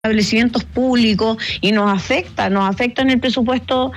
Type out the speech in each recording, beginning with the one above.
establecimientos públicos y nos afecta en el presupuesto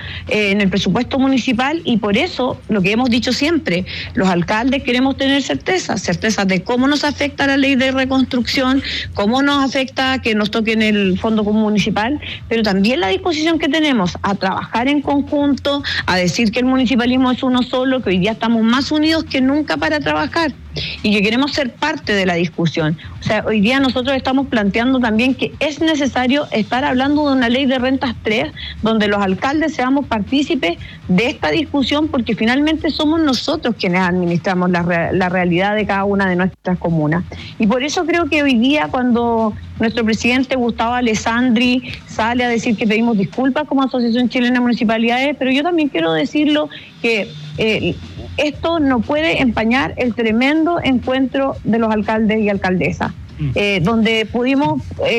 municipal, y por eso lo que hemos dicho siempre, los alcaldes queremos tener certezas de cómo nos afecta la ley de reconstrucción, cómo nos afecta que nos toquen el fondo común municipal, pero también la disposición que tenemos a trabajar en conjunto, a decir que el municipalismo es uno solo, que hoy día estamos más unidos que nunca para trabajar y que queremos ser parte de la discusión. O sea, hoy día nosotros estamos planteando también que es necesario estar hablando de una ley de rentas 3, donde los alcaldes seamos partícipes de esta discusión, porque finalmente somos nosotros quienes administramos la realidad de cada una de nuestras comunas. Y por eso creo que hoy día, cuando nuestro presidente Gustavo Alessandri sale a decir que pedimos disculpas como Asociación Chilena de Municipalidades, pero yo también quiero decirlo que esto no puede empañar el tremendo encuentro de los alcaldes y alcaldesas, donde pudimos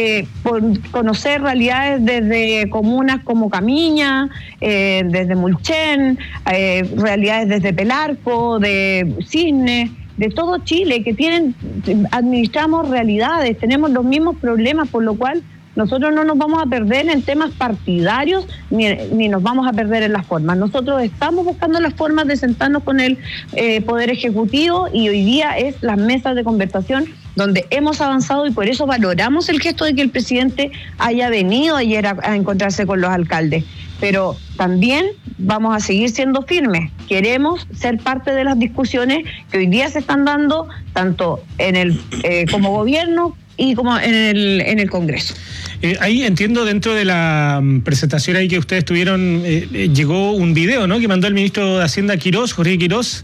conocer realidades desde comunas como Camiña, desde Mulchen, realidades desde Pelarco, de Cisne, de todo Chile, que administramos realidades, tenemos los mismos problemas, por lo cual nosotros no nos vamos a perder en temas partidarios ni nos vamos a perder en las formas. Nosotros estamos buscando las formas de sentarnos con el Poder Ejecutivo, y hoy día es las mesas de conversación donde hemos avanzado, y por eso valoramos el gesto de que el presidente haya venido ayer a encontrarse con los alcaldes. Pero también vamos a seguir siendo firmes. Queremos ser parte de las discusiones que hoy día se están dando, tanto en como gobierno y como en el Congreso. Ahí entiendo, dentro de la presentación ahí que ustedes tuvieron, llegó un video, ¿no?, que mandó el ministro de Hacienda Jorge Quirós,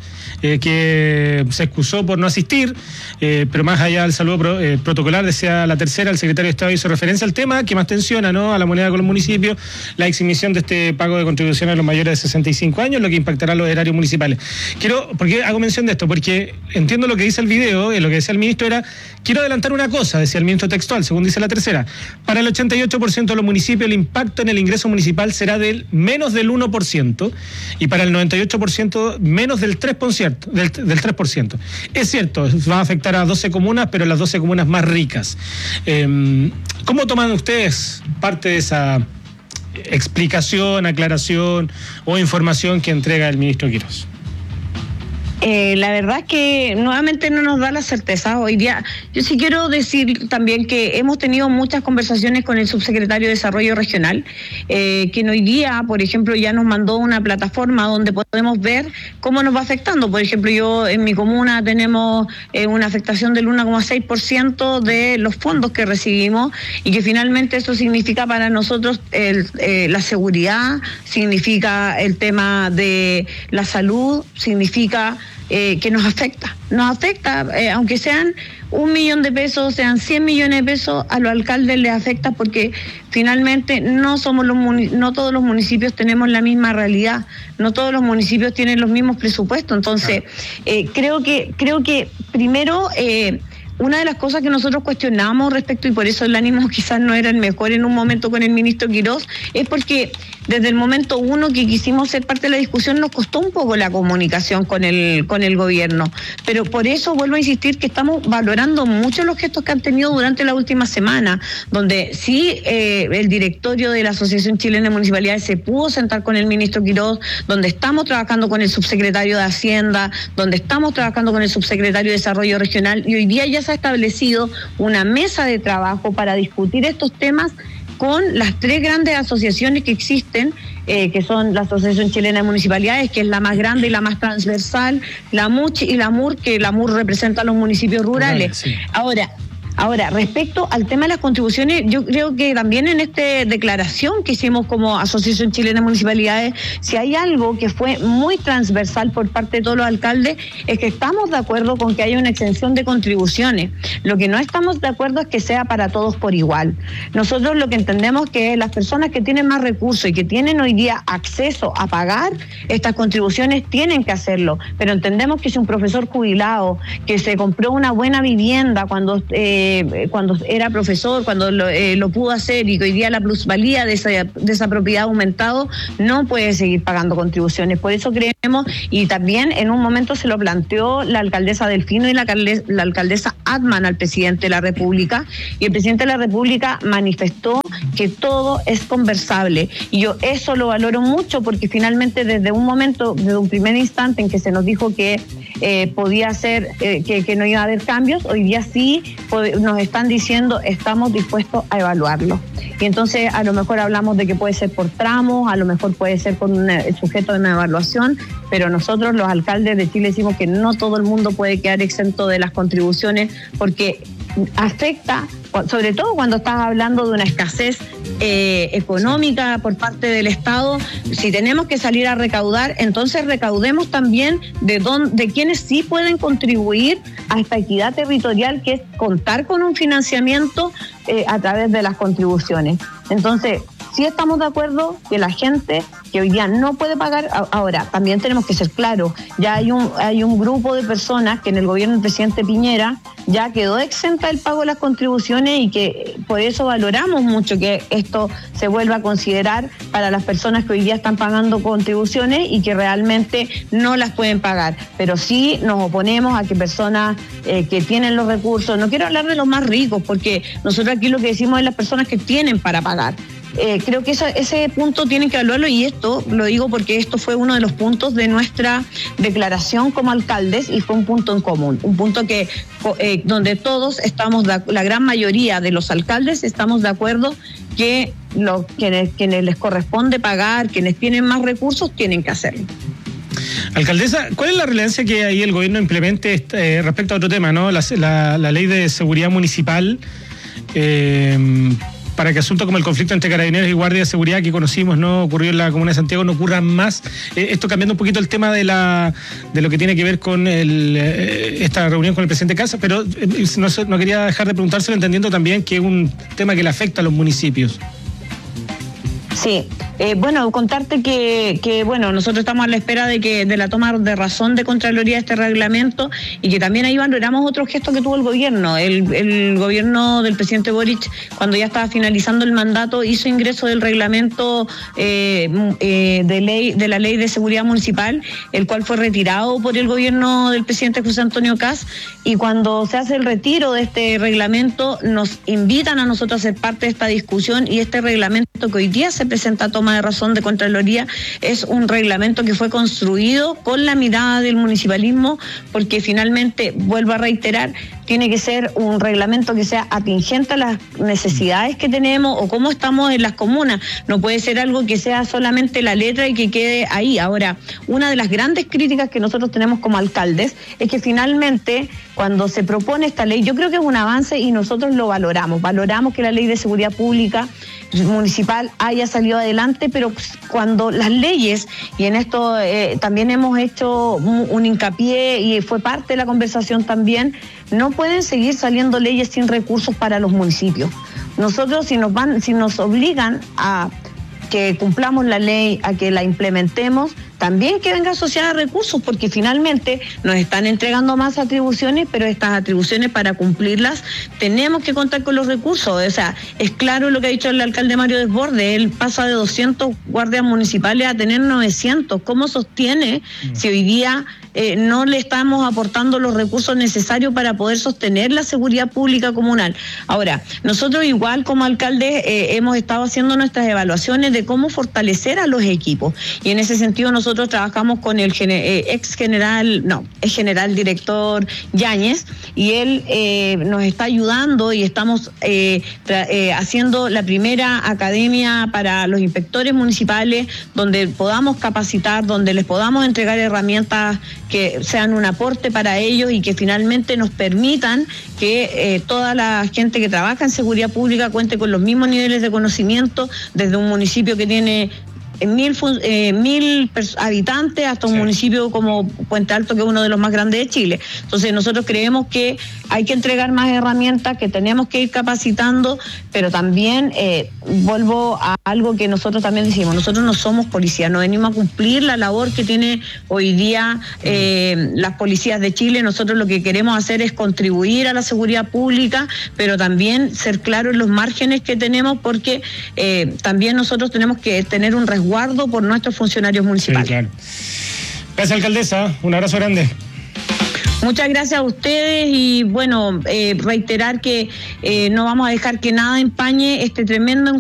que se excusó por no asistir, pero más allá del saludo protocolar, decía la tercera, el secretario de Estado hizo referencia al tema que más tensiona, ¿no?, a la moneda con los municipios, la exhibición de este pago de contribuciones a los mayores de 65 años, lo que impactará a los erarios municipales. ¿Por qué hago mención de esto? Porque entiendo lo que dice el video, lo que decía el ministro era: quiero adelantar una cosa, decía el ministro textual, según dice la tercera: para el 88% de los municipios el impacto en el ingreso municipal será del menos del 1%, y para el 98% menos del 3%. Del 3%. Es cierto, va a afectar a 12 comunas, pero las 12 comunas más ricas. ¿Cómo toman ustedes parte de esa explicación, aclaración o información que entrega el ministro Quirós? La verdad es que nuevamente no nos da la certeza. Hoy día, yo sí quiero decir también que hemos tenido muchas conversaciones con el subsecretario de Desarrollo Regional, que hoy día, por ejemplo, ya nos mandó una plataforma donde podemos ver cómo nos va afectando. Por ejemplo, yo en mi comuna tenemos una afectación del 1,6% de los fondos que recibimos, y que finalmente eso significa para nosotros la seguridad, significa el tema de la salud, significa que nos afecta, aunque sean 1 millón de pesos, sean 100 millones de pesos, a los alcaldes les afecta, porque finalmente no todos los municipios tenemos la misma realidad, no todos los municipios tienen los mismos presupuestos. Entonces, creo que primero, una de las cosas que nosotros cuestionamos respecto, y por eso el ánimo quizás no era el mejor en un momento con el ministro Quirós, es porque desde el momento uno que quisimos ser parte de la discusión nos costó un poco la comunicación con el gobierno. Pero por eso vuelvo a insistir que estamos valorando mucho los gestos que han tenido durante la última semana, donde sí el directorio de la Asociación Chilena de Municipalidades se pudo sentar con el ministro Quirós, donde estamos trabajando con el subsecretario de Hacienda, donde estamos trabajando con el subsecretario de Desarrollo Regional, y hoy día ya se ha establecido una mesa de trabajo para discutir estos temas con las 3 grandes asociaciones que existen, que son la Asociación Chilena de Municipalidades, que es la más grande y la más transversal, la MUCH y la MUR, que la MUR representa a los municipios rurales. Sí. Ahora, respecto al tema de las contribuciones, yo creo que también en esta declaración que hicimos como Asociación Chilena de Municipalidades, si hay algo que fue muy transversal por parte de todos los alcaldes, es que estamos de acuerdo con que haya una exención de contribuciones. Lo que no estamos de acuerdo es que sea para todos por igual. Nosotros lo que entendemos que las personas que tienen más recursos y que tienen hoy día acceso a pagar estas contribuciones tienen que hacerlo, pero entendemos que si un profesor jubilado que se compró una buena vivienda cuando cuando era profesor, cuando lo pudo hacer, y que hoy día la plusvalía de esa propiedad ha aumentado, no puede seguir pagando contribuciones. Por eso creemos, y también en un momento se lo planteó la alcaldesa Delfino y la alcaldesa Atman al presidente de la República, y el presidente de la República manifestó que todo es conversable, y yo eso lo valoro mucho, porque finalmente desde un primer instante en que se nos dijo que podía ser, que no iba a haber cambios, hoy día sí nos están diciendo estamos dispuestos a evaluarlo. Y entonces a lo mejor hablamos de que puede ser por tramos, a lo mejor puede ser con el sujeto de una evaluación, pero nosotros los alcaldes de Chile decimos que no todo el mundo puede quedar exento de las contribuciones, porque afecta, sobre todo cuando estás hablando de una escasez económica por parte del Estado. Si tenemos que salir a recaudar, entonces recaudemos también de quienes sí pueden contribuir a esta equidad territorial, que es contar con un financiamiento a través de las contribuciones. Entonces, sí estamos de acuerdo que la gente que hoy día no puede pagar, ahora también tenemos que ser claros, ya hay un grupo de personas que en el gobierno del presidente Piñera ya quedó exenta del pago de las contribuciones, y que por eso valoramos mucho que esto se vuelva a considerar para las personas que hoy día están pagando contribuciones y que realmente no las pueden pagar. Pero sí nos oponemos a que personas que tienen los recursos, no quiero hablar de los más ricos, porque nosotros aquí lo que decimos es las personas que tienen para pagar. Creo que ese punto tienen que evaluarlo, y esto lo digo porque esto fue uno de los puntos de nuestra declaración como alcaldes, y fue un punto en común, un punto que donde todos estamos, la gran mayoría de los alcaldes estamos de acuerdo que quienes les corresponde pagar, quienes tienen más recursos, tienen que hacerlo. Alcaldesa, ¿cuál es la relevancia que ahí el gobierno implemente respecto a otro tema, ¿no? La ley de seguridad municipal, para que asuntos como el conflicto entre carabineros y guardia de seguridad que conocimos, no ocurrió en la Comuna de Santiago, no ocurran más? Esto cambiando un poquito el tema de lo que tiene que ver con esta reunión con el presidente Kast, pero no quería dejar de preguntárselo, entendiendo también que es un tema que le afecta a los municipios. Sí, bueno, contarte que nosotros estamos a la espera de la toma de razón de Contraloría de este reglamento, y que también ahí valoramos otro gesto que tuvo el gobierno. El gobierno del presidente Boric, cuando ya estaba finalizando el mandato, hizo ingreso del reglamento de la ley de seguridad municipal, el cual fue retirado por el gobierno del presidente José Antonio Kast, y cuando se hace el retiro de este reglamento, nos invitan a nosotros a ser parte de esta discusión, y este reglamento que hoy día se presenta a toma de razón de Contraloría es un reglamento que fue construido con la mirada del municipalismo, porque finalmente, vuelvo a reiterar, tiene que ser un reglamento que sea atingente a las necesidades que tenemos o cómo estamos en las comunas. No puede ser algo que sea solamente la letra y que quede ahí. Ahora, una de las grandes críticas que nosotros tenemos como alcaldes es que finalmente, cuando se propone esta ley, yo creo que es un avance y nosotros lo valoramos. Valoramos que la ley de seguridad pública municipal haya salido adelante, pero cuando las leyes, y en esto también hemos hecho un hincapié y fue parte de la conversación también, no pueden seguir saliendo leyes sin recursos para los municipios. Nosotros, si nos obligan a que cumplamos la ley, a que la implementemos, también que venga asociada a recursos, porque finalmente nos están entregando más atribuciones, pero estas atribuciones, para cumplirlas tenemos que contar con los recursos. O sea, es claro lo que ha dicho el alcalde Mario Desbordes, él pasa de 200 guardias municipales a tener 900. ¿Cómo sostiene si hoy día no le estamos aportando los recursos necesarios para poder sostener la seguridad pública comunal? Ahora, nosotros igual como alcaldes hemos estado haciendo nuestras evaluaciones de cómo fortalecer a los equipos, y en ese sentido nosotros trabajamos con el general director Yáñez, y él nos está ayudando, y estamos haciendo la primera academia para los inspectores municipales, donde podamos capacitar, donde les podamos entregar herramientas que sean un aporte para ellos y que finalmente nos permitan que toda la gente que trabaja en seguridad pública cuente con los mismos niveles de conocimiento, desde un municipio que tiene 1000 habitantes hasta un municipio como Puente Alto, que es uno de los más grandes de Chile. Entonces nosotros creemos que hay que entregar más herramientas, que tenemos que ir capacitando, pero también vuelvo a algo que nosotros también decimos: nosotros no somos policía, no venimos a cumplir la labor que tiene hoy día las policías de Chile. Nosotros lo que queremos hacer es contribuir a la seguridad pública, pero también ser claros en los márgenes que tenemos, porque también nosotros tenemos que tener un resguardo por nuestros funcionarios municipales. Sí, claro. Gracias, alcaldesa. Un abrazo grande. Muchas gracias a ustedes y bueno, reiterar que no vamos a dejar que nada empañe este tremendo